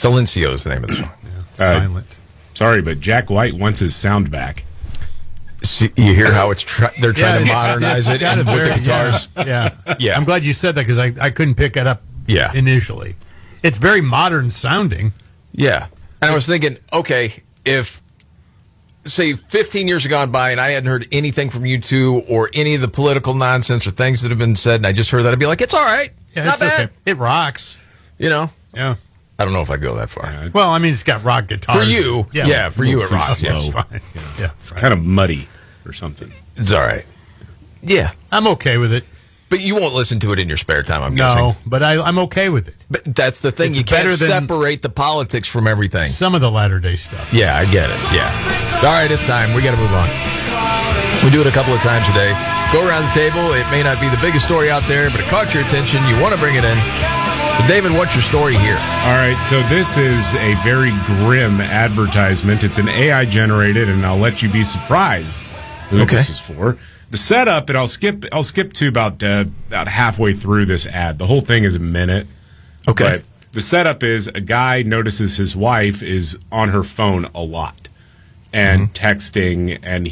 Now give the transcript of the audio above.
Silencio is the name of the song. Silent. Sorry, but Jack White wants his sound back. See, you hear how they're trying to modernize it got with the guitars? Yeah. Yeah. I'm glad you said that because I couldn't pick it up initially. It's very modern sounding. Yeah. And I was thinking, okay, if, say, 15 years have gone by and I hadn't heard anything from you two or any of the political nonsense or things that have been said, and I just heard that, I'd be like, it's all right. Yeah, Not it's bad. okay. It rocks. You know? Yeah. I don't know if I'd go that far. Yeah, Well, I mean, it's got rock guitars. For you, yeah, for you it too rocks. slow. Yeah. It's fine. Yeah. It's kind of muddy or something. It's all right. Yeah. I'm okay with it. But you won't listen to it in your spare time, I'm guessing. No, but I'm okay with it. But that's the thing. It's You can't better than- separate the politics from everything. Some of the latter-day stuff. Yeah, I get it. Yeah. All right, it's time. We got to move on. We do it a couple of times a day. Go around the table. It may not be the biggest story out there, but it caught your attention. You want to bring it in. But David, what's your story here? All right, so this is a very grim advertisement. It's an AI generated, and I'll let you be surprised who this is for. The setup, and I'll skip to about halfway through this ad. The whole thing is a minute. Okay. But the setup is a guy notices his wife is on her phone a lot and texting, and